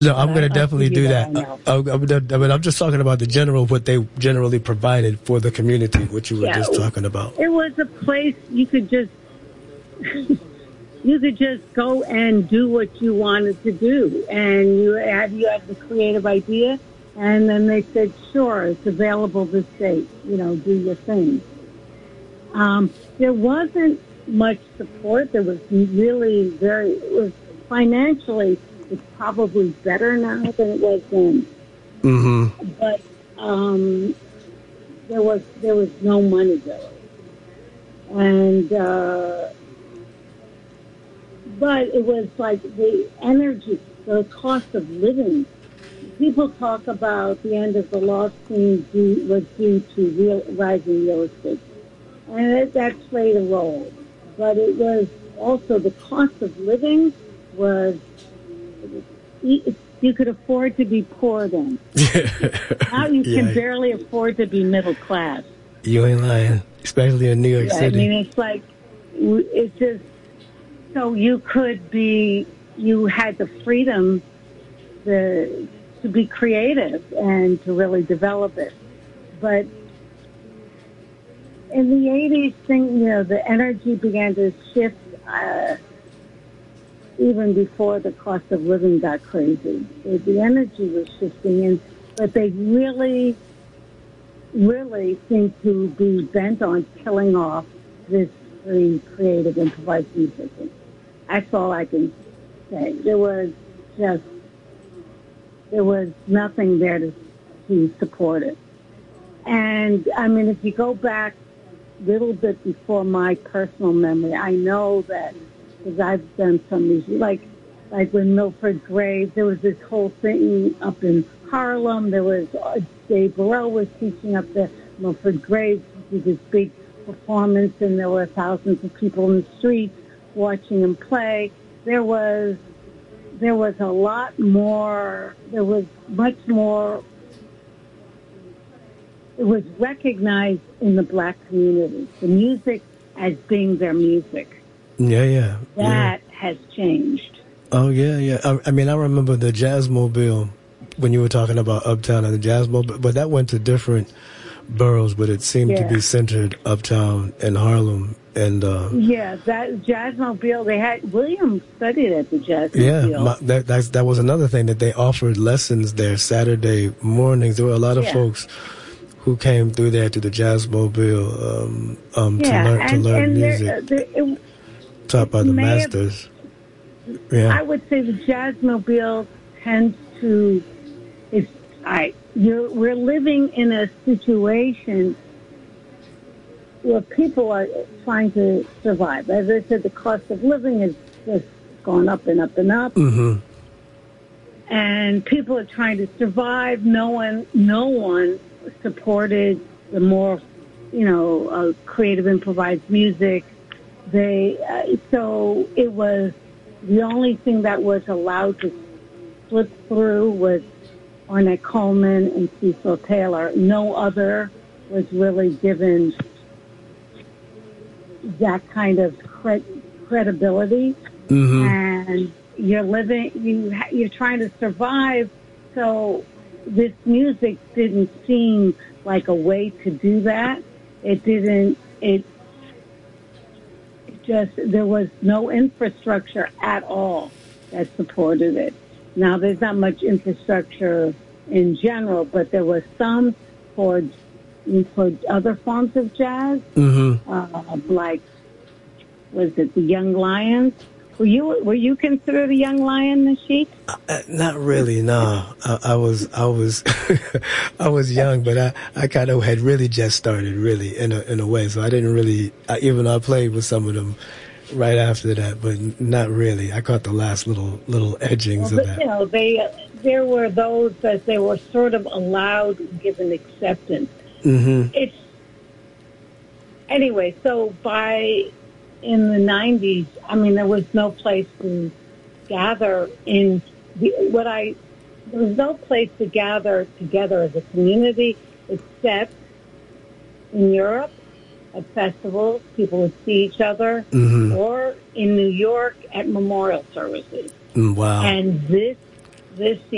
No, But I'm going to I'll definitely give you do that. that. I know. I'm just talking about the general, what they generally provided for the community, what you were just talking about. It was a place you could just go and do what you wanted to do, and you had the creative idea, and then they said, sure, it's available this date. Do your thing. There wasn't much support. There was really it was financially, it's probably better now than it was then. Mm-hmm. But there was no money there, and but it was like the energy, the cost of living. People talk about the end of the lost scene was due to rising real estate, and that played a role. But it was also the cost of living was. You could afford to be poor then. Now you can barely afford to be middle class. You ain't lying, especially in New York City. I mean, it's just, so you had the freedom to be creative and to really develop it. But in the 80s, the energy began to shift, even before the cost of living got crazy. The energy was shifting, but they really, really seemed to be bent on killing off this free, creative, improvised music. That's all I can say. There was nothing there to support it. And, I mean, if you go back a little bit before my personal memory, I know that, because I've done some music, like when Milford Graves, there was this whole thing up in Harlem. There was Dave Burrell was teaching up there. Milford Graves did this big performance, and there were thousands of people in the streets watching him play. There was a lot more. There was much more. It was recognized in the black community, the music as being their music. Yeah. That has changed. Oh, yeah. I mean, I remember the Jazzmobile when you were talking about Uptown and the Jazzmobile, but that went to different boroughs, but it seemed to be centered uptown in Harlem. And that Jazzmobile, they had William studied at the Jazzmobile. Yeah, that was another thing, that they offered lessons there Saturday mornings. There were a lot of folks who came through there to the Jazzmobile to learn music. Taught by the masters. I would say the Jazzmobile tends to. We're living in a situation where people are trying to survive. As I said, the cost of living has just gone up and up and up. Mm-hmm. And people are trying to survive. No one supported the more, creative improvised music. So it was the only thing that was allowed to slip through was Ornette Coleman and Cecil Taylor. No other was really given that kind of credibility. Mm-hmm. And you're trying to there was no infrastructure at all that supported it. Now, there's not much infrastructure in general, but there was some for other forms of jazz, like, was it the Young Lions? Were you considered a young lion, Nasheed? Not really, no. I was I was young, but I kind of had really just started, really, in a way. So I didn't really, even though I played with some of them right after that, but not really. I caught the last little edgings of that. You know, there were those that they were sort of allowed, given acceptance. Mm-hmm. Anyway, so in the 90s, I mean, there was no place to gather there was no place to gather together as a community except in Europe at festivals. People would see each other, or in New York at memorial services. Wow. And this